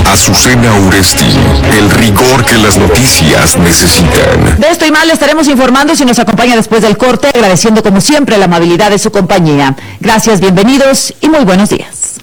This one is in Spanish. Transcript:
Azucena Uresti, el rigor que las noticias necesitan. De esto y más le estaremos informando si nos acompaña después del corte, agradeciendo como siempre la amabilidad de su compañía. Gracias, bienvenidos y muy buenos días.